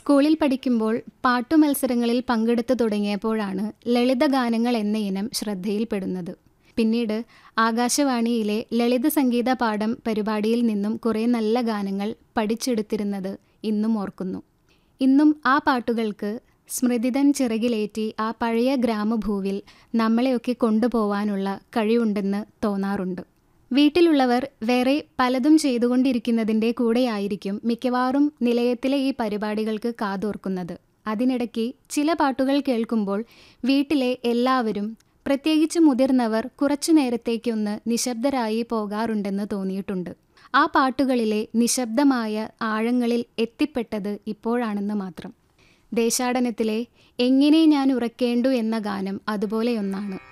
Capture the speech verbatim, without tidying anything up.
സ്കൂളിൽ പഠിക്കുമ്പോൾ പാട്ടുമത്സരങ്ങളിൽ പങ്കെടുത്തു തുടങ്ങിയപ്പോഴാണ് ലളിതഗാനങ്ങൾ എന്ന ഇനം ശ്രദ്ധയിൽപ്പെടുന്നത്. പിന്നീട് ആകാശവാണിയിലെ ലളിത സംഗീത പാഠം പരിപാടിയിൽ നിന്നും കുറേ നല്ല ഗാനങ്ങൾ പഠിച്ചെടുത്തിരുന്നത് ഇന്നും ഓർക്കുന്നു. ഇന്നും ആ പാട്ടുകൾക്ക് സ്മൃതിതൻ ചിറകിലേറ്റി ആ പഴയ ഗ്രാമഭൂവിൽ നമ്മളെയൊക്കെ കൊണ്ടുപോവാനുള്ള കഴിവുണ്ടെന്ന് തോന്നാറുണ്ട്. വീട്ടിലുള്ളവർ വേറെ പലതും ചെയ്തുകൊണ്ടിരിക്കുന്നതിൻ്റെ കൂടെയായിരിക്കും മിക്കവാറും നിലയത്തിലെ ഈ പരിപാടികൾക്ക് കാതോർക്കുന്നത്. അതിനിടയ്ക്ക് ചില പാട്ടുകൾ കേൾക്കുമ്പോൾ വീട്ടിലെ എല്ലാവരും, പ്രത്യേകിച്ച് മുതിർന്നവർ, കുറച്ചു നേരത്തേക്കൊന്ന് നിശബ്ദരായി പോകാറുണ്ടെന്ന് തോന്നിയിട്ടുണ്ട്. ആ പാട്ടുകളിലെ നിശബ്ദമായ ആഴങ്ങളിൽ എത്തിപ്പെട്ടത് ഇപ്പോഴാണെന്ന് മാത്രം. ദേശാടനത്തിലെ എങ്ങനെ ഞാൻ ഉറക്കേണ്ടു എന്ന ഗാനം അതുപോലെയൊന്നാണ്.